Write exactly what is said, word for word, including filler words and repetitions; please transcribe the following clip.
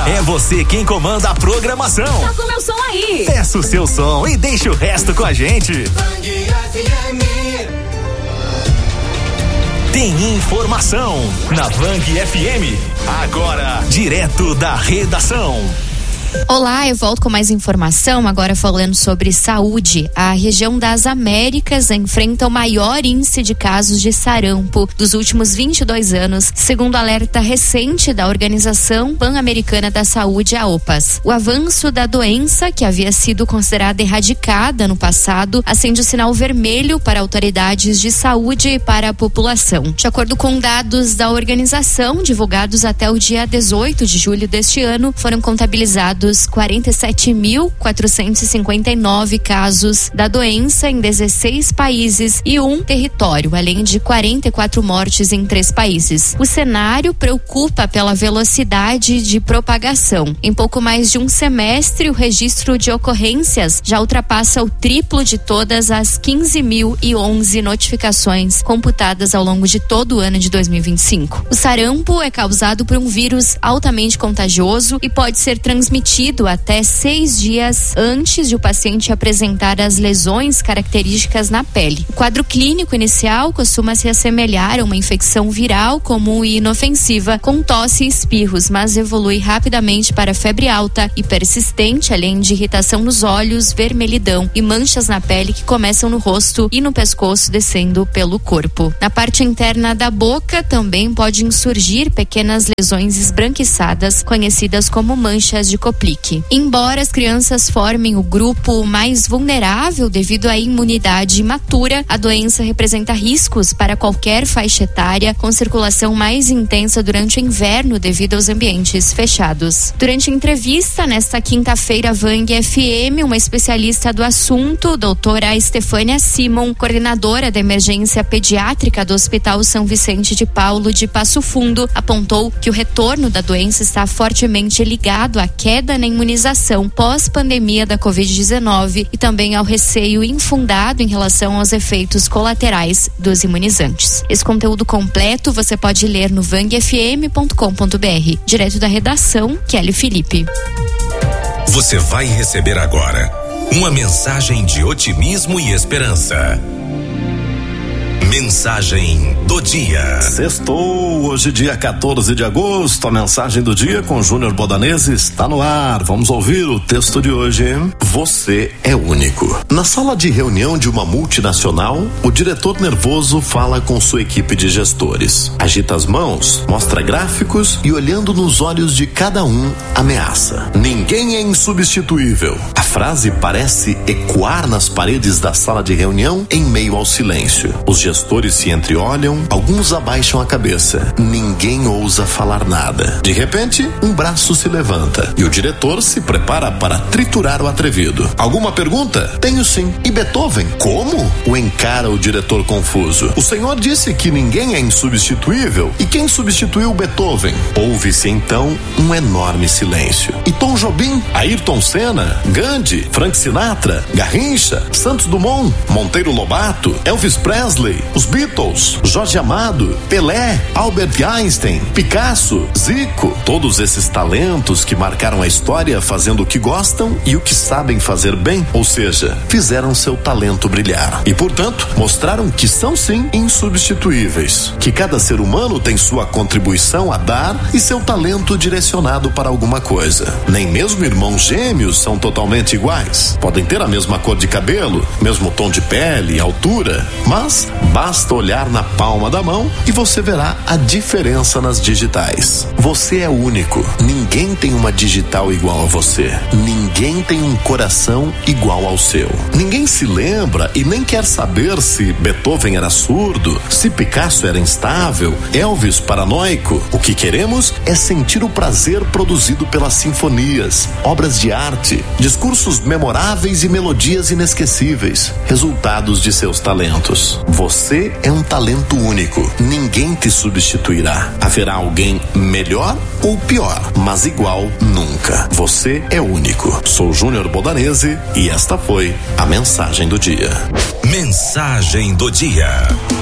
É você quem comanda a programação. Toca o meu som aí. Peça o seu som e deixa o resto com a gente. Tem informação na Vang F M. Agora, direto da redação. Olá, eu volto com mais informação, agora falando sobre saúde. A região das Américas enfrenta o maior índice de casos de sarampo dos últimos vinte e dois anos, segundo alerta recente da Organização Pan-Americana da Saúde, a OPAS. O avanço da doença, que havia sido considerada erradicada no passado, acende o sinal vermelho para autoridades de saúde e para a população. De acordo com dados da organização, divulgados até o dia dezoito de julho deste ano, foram contabilizados quarenta e sete mil quatrocentos e cinquenta e nove casos da doença em dezesseis países e um território, além de quarenta e quatro mortes em três países. O cenário preocupa pela velocidade de propagação. Em pouco mais de um semestre, o registro de ocorrências já ultrapassa o triplo de todas as quinze mil e onze notificações computadas ao longo de todo o ano de dois mil e vinte e cinco. O sarampo é causado por um vírus altamente contagioso e pode ser transmitido até seis dias antes de o paciente apresentar as lesões características na pele. O quadro clínico inicial costuma se assemelhar a uma infecção viral comum e inofensiva, com tosse e espirros, mas evolui rapidamente para febre alta e persistente, além de irritação nos olhos, vermelhidão e manchas na pele que começam no rosto e no pescoço, descendo pelo corpo. Na parte interna da boca também podem surgir pequenas lesões esbranquiçadas, conhecidas como manchas de Koplik. Embora as crianças formem o grupo mais vulnerável devido à imunidade imatura, a doença representa riscos para qualquer faixa etária, com circulação mais intensa durante o inverno devido aos ambientes fechados. Durante a entrevista nesta quinta-feira, Vang F M, uma especialista do assunto, doutora Estefânia Simon, coordenadora da emergência pediátrica do Hospital São Vicente de Paulo de Passo Fundo, apontou que o retorno da doença está fortemente ligado à queda na imunização pós-pandemia da covid dezenove e também ao receio infundado em relação aos efeitos colaterais dos imunizantes. Esse conteúdo completo você pode ler no vang f m ponto com ponto b r. Direto da redação, Kelly Felipe. Você vai receber agora uma mensagem de otimismo e esperança. Mensagem do dia. Sextou, hoje dia quatorze de agosto, a mensagem do dia com Júnior Bodanese está no ar. Vamos ouvir o texto de hoje. Você é único. Na sala de reunião de uma multinacional, o diretor nervoso fala com sua equipe de gestores. Agita as mãos, mostra gráficos e, olhando nos olhos de cada um, ameaça. Ninguém é insubstituível. A frase parece ecoar nas paredes da sala de reunião em meio ao silêncio. Os gestores Gestores se entreolham, alguns abaixam a cabeça. Ninguém ousa falar nada. De repente, um braço se levanta e o diretor se prepara para triturar o atrevido. Alguma pergunta? Tenho sim. E Beethoven? Como? O encara o diretor confuso. O senhor disse que ninguém é insubstituível. E quem substituiu Beethoven? Ouve-se então um enorme silêncio. E Tom Jobim? Ayrton Senna? Gandhi? Frank Sinatra? Garrincha? Santos Dumont? Monteiro Lobato? Elvis Presley? Os Beatles, Jorge Amado, Pelé, Albert Einstein, Picasso, Zico, todos esses talentos que marcaram a história fazendo o que gostam e o que sabem fazer bem, ou seja, fizeram seu talento brilhar. E, portanto, mostraram que são sim insubstituíveis, que cada ser humano tem sua contribuição a dar e seu talento direcionado para alguma coisa. Nem mesmo irmãos gêmeos são totalmente iguais. Podem ter a mesma cor de cabelo, mesmo tom de pele, altura, mas basta olhar na palma da mão e você verá a diferença nas digitais. Você é único. Ninguém tem uma digital igual a você. Ninguém tem um coração igual ao seu. Ninguém se lembra e nem quer saber se Beethoven era surdo, se Picasso era instável, Elvis paranoico. O que queremos é sentir o prazer produzido pelas sinfonias, obras de arte, discursos memoráveis e melodias inesquecíveis, resultados de seus talentos. Você é um talento único. Ninguém te substituirá. Haverá alguém melhor ou pior, mas igual nunca. Você é único. Sou Júnior Bodanese e esta foi a mensagem do dia. Mensagem do dia.